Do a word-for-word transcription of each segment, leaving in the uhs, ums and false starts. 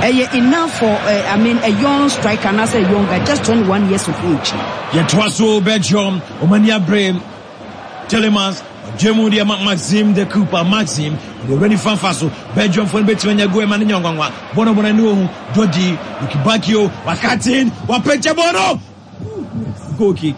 uh, enough for uh, I mean a young striker and as a young guy, just twenty-one years of age. Yeah, Twaso Belgium, Omania Brem, Telemans, Jemudia Maxim, the Cooper Maxim, the ready fanfaso, Belgium for Betwenia Goeman and Yongwa, Bono Bonanu, Dodi, Ukibakio, Wakatin, Wapecha Bono. Goal kick.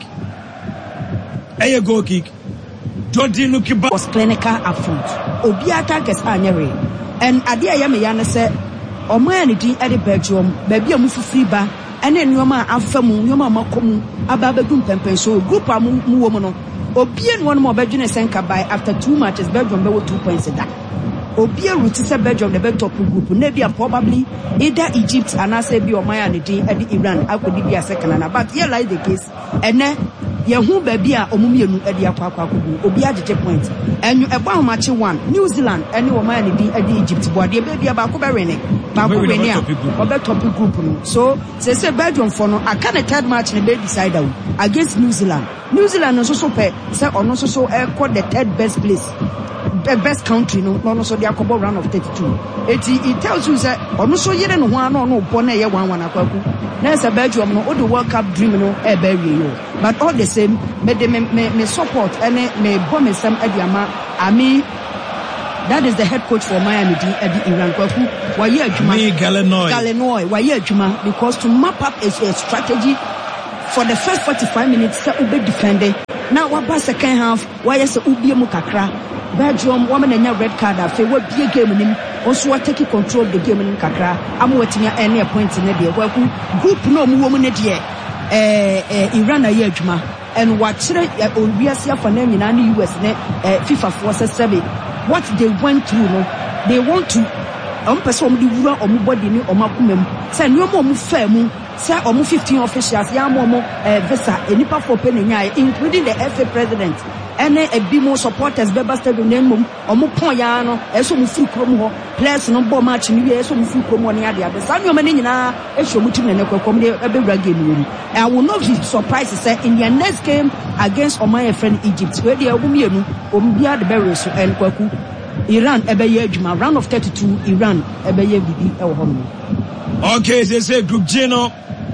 A goal kick. Dodi Nukiba was clinical upfront. Obiaka gets Anyere. And Adia Yamayana said, O man, it at the Belgium, baby a move free bar, and then your man Alphamu, your mamma come, Ababadum Pempen, so group a woman. Obian one more Belgian Senka by after two matches, Belgium there two points at that. Obia Rutisa Belgium, the best top group, maybe probably either Egypt and I say be or Maya and the Iran, I could be a second, but here lies the case. And then Yahu Babia Omumianu Edia Papa Obia the point. And you about match one, New Zealand, and you Maya and the Egypt, but the baby about Cobarene, Babania, or better topic group. So, say Belgium for no, I can't a third match in the baby side against New Zealand. New Zealand also so pay, say or also so air called the third best place. The best country, no, no, so they are couple round of thirty-two. It, it tells you that, or no, so you don't want no, no, one, one, one, a there's a Belgium, no, all the World Cup dream, no, a bury you. But all the same, me, me, me, me support, and me, bomb some Ediama, I mean, that is the head coach for Miami, Eddie Iran, why you Juma, Galenoy, Galenoy, why you Juma, because to map up a, a strategy for the first forty-five minutes, that will be defended. Now, what about second half, why is the Ubi Mukakra? Belgium woman and your red card after what be a game in him, also what take control of the game in Kakra. I'm waiting at any point in the day. Well, group no woman at yet, Iran a Yejma, and what should I, we are here for them in any U S FIFA forces seven. What they went through, no, they want to. Um, person the ruler or body ni or makumem. Say no more fair say almost fifteen officials, ya more visa, a nipa for penny, including the F A president. And a bimo supporters, Beba Stadium name, or Mupoyano, as some free chromo, players no bomb match in the some free chromo on the other. Some of Menina, a show mutin and a come there, a big game. I will not be surprised to say in their next game against my friend Egypt, where they are Umianu, Umbia the Berries and Kwaku, Iran, Ebeye Juma, round of thirty-two, Iran, Ebeye Bibi El Homi. Okay, they say Group Geno.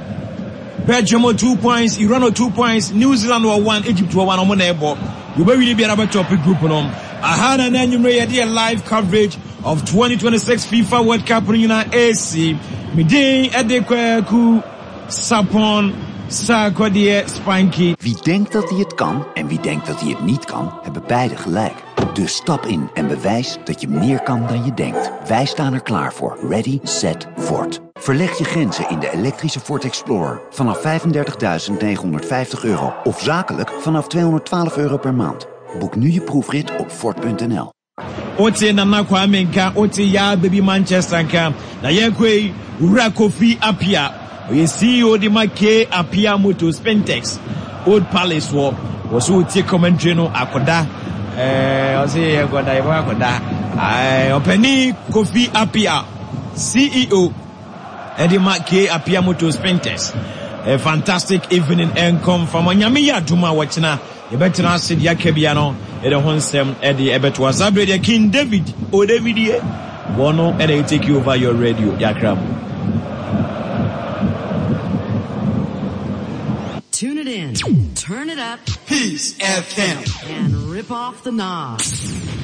Belgium two points, Iran two points, New Zealand one, Egypt one on one airport. You will really be about topic group on. I had an annual live coverage of twenty twenty-six FIFA World Cup in A C. Midday Edekweku Sapon Sarkodie Spanky. Wie denkt dat hij het kan en wie denkt dat hij het niet kan, hebben beide gelijk. Dus stap in en bewijs dat je meer kan dan je denkt. Wij staan er klaar voor. Ready, set, Ford. Verleg je grenzen in de elektrische Ford Explorer vanaf vijfendertigduizend negenhonderdvijftig euro of zakelijk vanaf tweehonderdtwaalf euro per maand. Boek nu je proefrit op Ford punt n l. Ote na nakwa menka, ote ya baby Manchester nka. Na yekwe ura Kofi Apia. Oye C E O di make Apia Motors Pentex. Old Palace wo. Wasu uti commentary no akoda. Eh, osi akoda ibo akoda. Eh, openi Kofi Apia, C E O. Eddie Mackey Apia Motors Pentex. A fantastic evening and come from Onyamiya Duma watchina. You better not see Yakebiano. Eddie Honsem Eddie Ebetwa Zabre King David. O David ye. Bono and they take you over your radio. Yakram. Tune it in. Turn it up. Peace F M. And rip off the knobs.